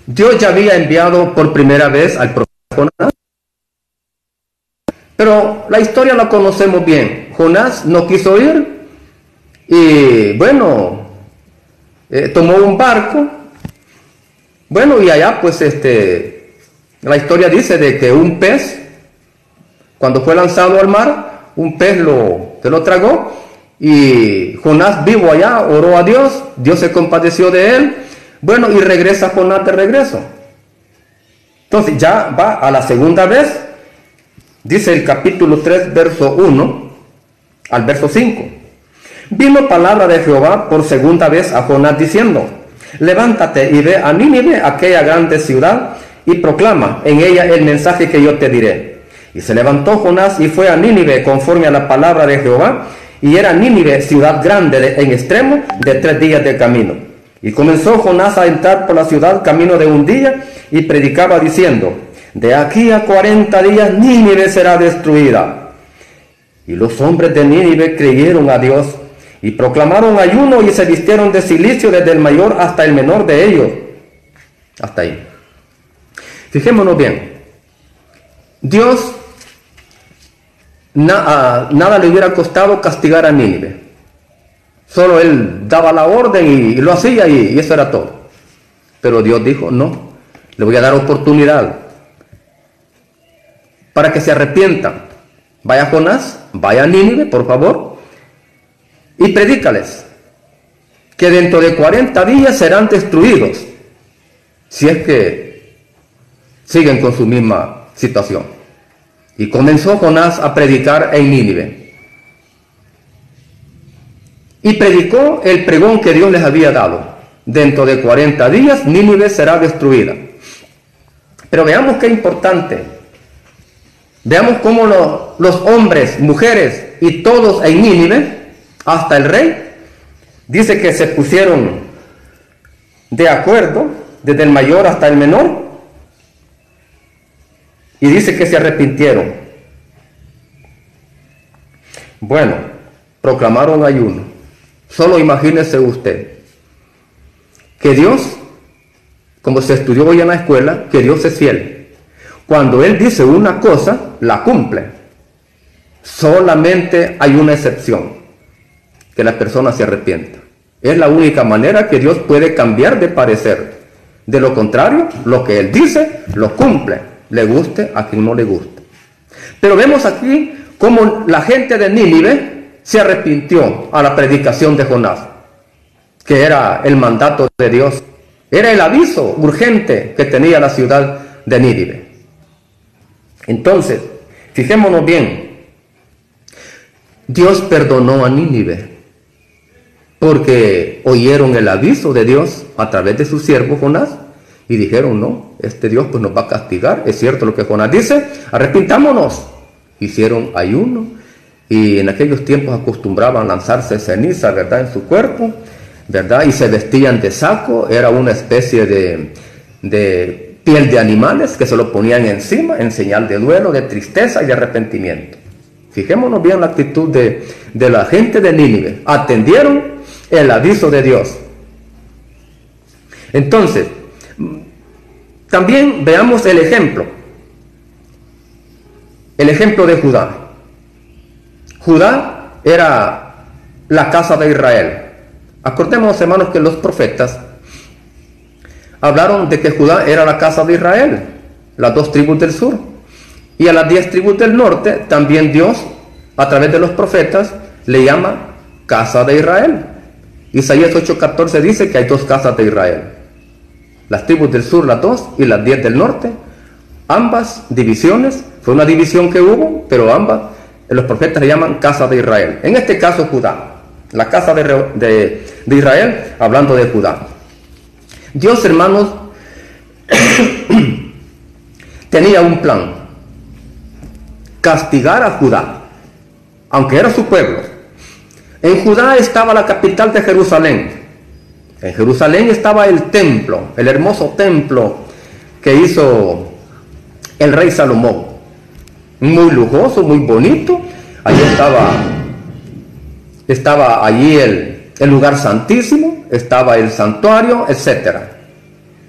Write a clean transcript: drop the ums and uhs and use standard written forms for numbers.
Dios ya había enviado por primera vez al profeta Jonás, pero la historia la conocemos bien. Jonás no quiso ir y bueno, tomó un barco. Bueno, y allá pues la historia dice de que un pez, cuando fue lanzado al mar, un pez se lo tragó, y Jonás vivo allá oró a Dios, Dios se compadeció de él, bueno, y regresa Jonás de regreso. Entonces ya va a la segunda vez, dice el capítulo 3, verso 1 al verso 5. Vino palabra de Jehová por segunda vez a Jonás diciendo: levántate y ve a Nínive, aquella grande ciudad, y proclama en ella el mensaje que yo te diré. Y se levantó Jonás y fue a Nínive conforme a la palabra de Jehová, y era Nínive ciudad grande en extremo de 3 días de camino. Y comenzó Jonás a entrar por la ciudad camino de un día, y predicaba diciendo: de aquí a 40 días Nínive será destruida. Y los hombres de Nínive creyeron a Dios, y proclamaron ayuno, y se vistieron de cilicio desde el mayor hasta el menor de ellos. Hasta ahí. Fijémonos bien. Dios nada le hubiera costado castigar a Nínive. Solo él daba la orden y lo hacía, y eso era todo. Pero Dios dijo: no, le voy a dar oportunidad para que se arrepientan. Vaya Jonás, vaya a Nínive, por favor, y predícales que dentro de 40 días serán destruidos, si es que siguen con su misma situación. Y comenzó Jonás a predicar en Nínive. Y predicó el pregón que Dios les había dado: dentro de 40 días Nínive será destruida. Pero veamos qué importante. Veamos cómo los hombres, mujeres y todos en Nínive, hasta el rey, dice que se pusieron de acuerdo, desde el mayor hasta el menor, y dice que se arrepintieron. Bueno, proclamaron ayuno. Solo imagínese usted que Dios, como se estudió hoy en la escuela, que Dios es fiel. Cuando Él dice una cosa, la cumple. Solamente hay una excepción: que la persona se arrepienta. Es la única manera que Dios puede cambiar de parecer. De lo contrario, lo que Él dice, lo cumple, le guste a quien no le guste. Pero vemos aquí cómo la gente de Nínive se arrepintió a la predicación de Jonás, que era el mandato de Dios, era el aviso urgente que tenía la ciudad de Nínive. Entonces, fijémonos bien, Dios perdonó a Nínive porque oyeron el aviso de Dios a través de su siervo Jonás y dijeron: no, este Dios pues nos va a castigar. Es cierto lo que Jonás dice, arrepintámonos. Hicieron ayuno, y en aquellos tiempos acostumbraban lanzarse ceniza, ¿verdad?, en su cuerpo, ¿verdad?, y se vestían de saco. Era una especie de piel de animales que se lo ponían encima en señal de duelo, de tristeza y de arrepentimiento. Fijémonos bien la actitud de la gente de Nínive. Atendieron el aviso de Dios. Entonces, también veamos el ejemplo de Judá. Judá era la casa de Israel. Acordémonos, hermanos, que los profetas hablaron de que Judá era la casa de Israel, las 2 tribus del sur. Y a las 10 tribus del norte también Dios, a través de los profetas, le llama casa de Israel. Isaías 8:14 dice que hay 2 casas de Israel: las tribus del sur, las 2, y las 10 del norte. Ambas divisiones, fue una división que hubo, pero ambas los profetas le llaman casa de Israel. En este caso Judá, la casa de Israel, hablando de Judá. Dios, hermanos, tenía un plan: castigar a Judá, aunque era su pueblo. En Judá estaba la capital de Jerusalén. En Jerusalén estaba el templo, el hermoso templo que hizo el rey Salomón. Muy lujoso, muy bonito. Allí estaba allí el lugar santísimo, estaba el santuario, etcétera.